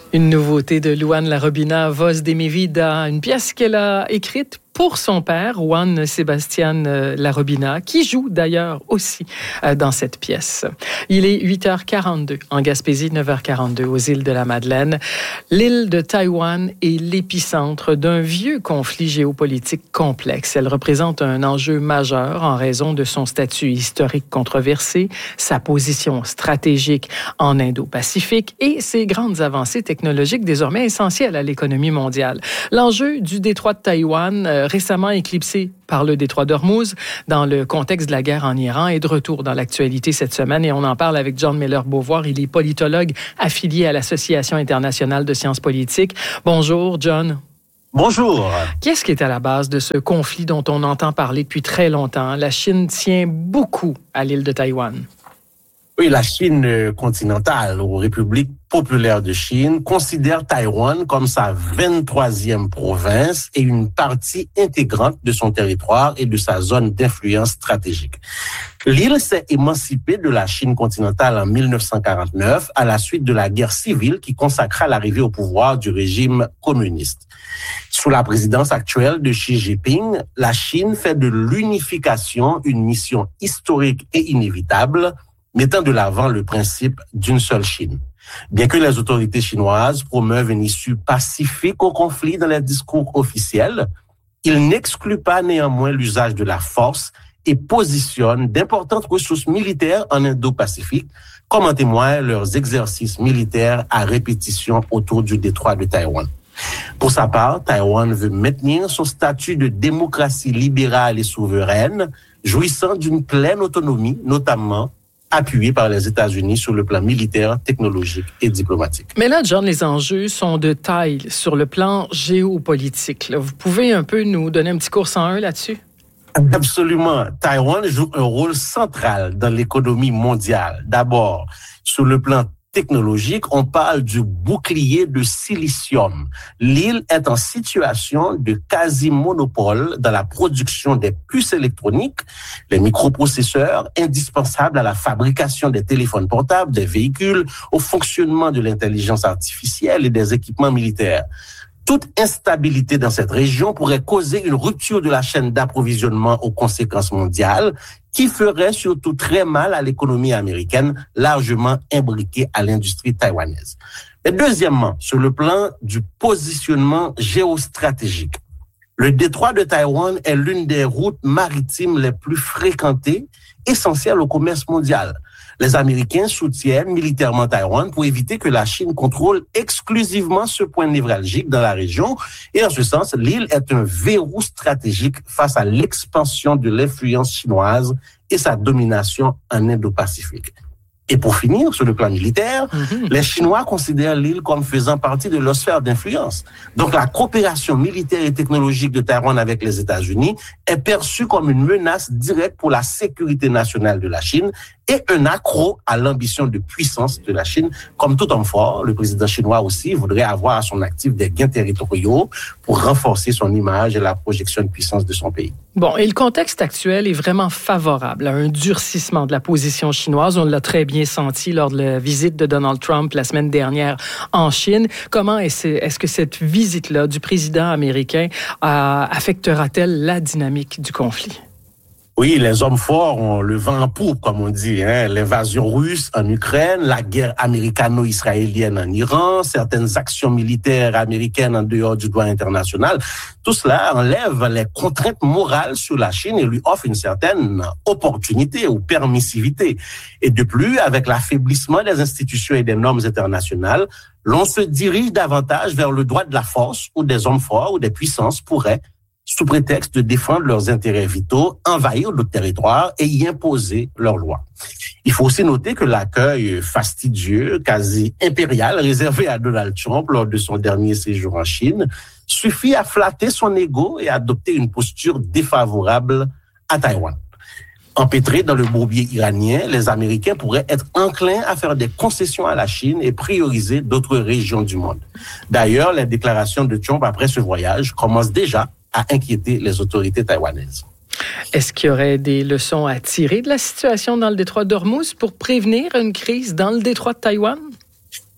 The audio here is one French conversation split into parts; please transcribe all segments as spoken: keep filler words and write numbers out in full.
Une nouveauté de Luan Larobina, Voz de mi vida, une pièce qu'elle a écrite pour son père, Juan Sebastián Larobina, qui joue d'ailleurs aussi dans cette pièce. Il est huit heures quarante-deux en Gaspésie, neuf heures quarante-deux aux îles de la Madeleine. L'île de Taïwan est l'épicentre d'un vieux conflit géopolitique complexe. Elle représente un enjeu majeur en raison de son statut historique controversé, sa position stratégique en Indo-Pacifique et ses grandes avancées technologiques désormais essentielles à l'économie mondiale. L'enjeu du détroit de Taïwan, récemment éclipsé par le détroit d'Ormuz, dans le contexte de la guerre en Iran, est de retour dans l'actualité cette semaine et on en parle avec John Miller-Beauvoir. Il est politologue affilié à l'Association internationale de sciences politiques. Bonjour, John. Bonjour. Qu'est-ce qui est à la base de ce conflit dont on entend parler depuis très longtemps? La Chine tient beaucoup à l'île de Taïwan. Oui, la Chine continentale, ou République populaire de Chine, considère Taïwan comme sa vingt-troisième province et une partie intégrante de son territoire et de sa zone d'influence stratégique. L'île s'est émancipée de la Chine continentale en mille neuf cent quarante-neuf à la suite de la guerre civile qui consacra l'arrivée au pouvoir du régime communiste. Sous la présidence actuelle de Xi Jinping, la Chine fait de l'unification une mission historique et inévitable, mettant de l'avant le principe d'une seule Chine. Bien que les autorités chinoises promeuvent une issue pacifique au conflit dans les discours officiels, ils n'excluent pas néanmoins l'usage de la force et positionnent d'importantes ressources militaires en Indo-Pacifique, comme en témoignent leurs exercices militaires à répétition autour du détroit de Taïwan. Pour sa part, Taïwan veut maintenir son statut de démocratie libérale et souveraine, jouissant d'une pleine autonomie, notamment appuyé par les États-Unis sur le plan militaire, technologique et diplomatique. Mais là, John, les enjeux sont de taille sur le plan géopolitique. Là, vous pouvez un peu nous donner un petit cours cent un là-dessus? Absolument. Taïwan joue un rôle central dans l'économie mondiale. D'abord, sur le plan technologique, on parle du bouclier de silicium. L'île est en situation de quasi-monopole dans la production des puces électroniques, les microprocesseurs indispensables à la fabrication des téléphones portables, des véhicules, au fonctionnement de l'intelligence artificielle et des équipements militaires. Toute instabilité dans cette région pourrait causer une rupture de la chaîne d'approvisionnement aux conséquences mondiales qui ferait surtout très mal à l'économie américaine, largement imbriquée à l'industrie taïwanaise. Et deuxièmement, sur le plan du positionnement géostratégique, le détroit de Taïwan est l'une des routes maritimes les plus fréquentées, essentielles au commerce mondial. Les Américains soutiennent militairement Taïwan pour éviter que la Chine contrôle exclusivement ce point névralgique dans la région. Et en ce sens, l'île est un verrou stratégique face à l'expansion de l'influence chinoise et sa domination en Indo-Pacifique. Et pour finir, sur le plan militaire, mm-hmm. les Chinois considèrent l'île comme faisant partie de leur sphère d'influence. Donc la coopération militaire et technologique de Taïwan avec les États-Unis est perçue comme une menace directe pour la sécurité nationale de la Chine et un accroc à l'ambition de puissance de la Chine. Comme tout homme fort, le président chinois aussi voudrait avoir à son actif des gains territoriaux pour renforcer son image et la projection de puissance de son pays. Bon, et le contexte actuel est vraiment favorable à un durcissement de la position chinoise. On l'a très bien senti lors de la visite de Donald Trump la semaine dernière en Chine. Comment est-ce, est-ce que cette visite-là du président américain euh, affectera-t-elle la dynamique du conflit? Oui, les hommes forts ont le vent en poupe, comme on dit. Hein. L'invasion russe en Ukraine, la guerre américano-israélienne en Iran, certaines actions militaires américaines en dehors du droit international. Tout cela enlève les contraintes morales sur la Chine et lui offre une certaine opportunité ou permissivité. Et de plus, avec l'affaiblissement des institutions et des normes internationales, l'on se dirige davantage vers le droit de la force où des hommes forts ou des puissances pourraient, sous prétexte de défendre leurs intérêts vitaux, envahir d'autres territoires et y imposer leurs lois. Il faut aussi noter que l'accueil fastidieux, quasi impérial, réservé à Donald Trump lors de son dernier séjour en Chine, suffit à flatter son ego et à adopter une posture défavorable à Taïwan. Empêtrés dans le bourbier iranien, les Américains pourraient être enclins à faire des concessions à la Chine et prioriser d'autres régions du monde. D'ailleurs, les déclarations de Trump après ce voyage commencent déjà à inquiéter les autorités taïwanaises. Est-ce qu'il y aurait des leçons à tirer de la situation dans le détroit d'Ormuz pour prévenir une crise dans le détroit de Taïwan?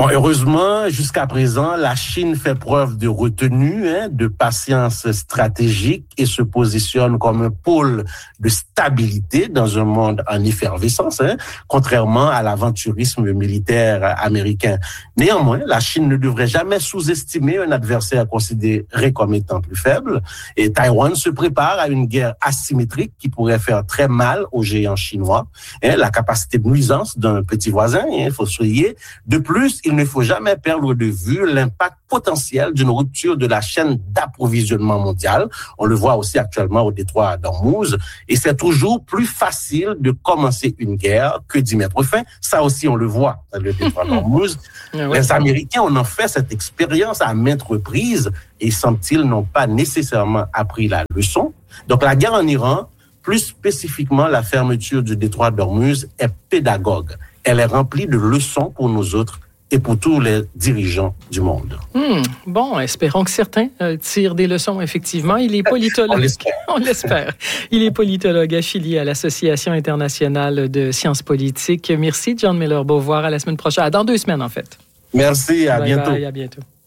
Bon, heureusement, jusqu'à présent, la Chine fait preuve de retenue, hein, de patience stratégique et se positionne comme un pôle de stabilité dans un monde en effervescence, hein, contrairement à l'aventurisme militaire américain. Néanmoins, la Chine ne devrait jamais sous-estimer un adversaire considéré comme étant plus faible, et Taïwan se prépare à une guerre asymétrique qui pourrait faire très mal aux géants chinois, hein, la capacité de nuisance d'un petit voisin, il hein, faut souligner. De plus, il ne faut jamais perdre de vue l'impact potentiel d'une rupture de la chaîne d'approvisionnement mondiale. On le voit aussi actuellement au détroit d'Ormuz. Et c'est toujours plus facile de commencer une guerre que d'y mettre fin. Ça aussi, on le voit dans le détroit d'Ormuz. Les Américains, on en fait cette expérience à maintes reprises et semble-t-il n'ont pas nécessairement appris la leçon. Donc la guerre en Iran, plus spécifiquement la fermeture du détroit d'Ormuz, est pédagogue. Elle est remplie de leçons pour nous autres et pour tous les dirigeants du monde. Hmm, bon, espérons que certains euh, tirent des leçons, effectivement. Il est politologue. On l'espère. On l'espère. Il est politologue affilié à l'Association internationale de sciences politiques. Merci, John Miller-Beauvoir. À la semaine prochaine. À dans deux semaines, en fait. Merci, à bye bientôt. Bye, à bientôt.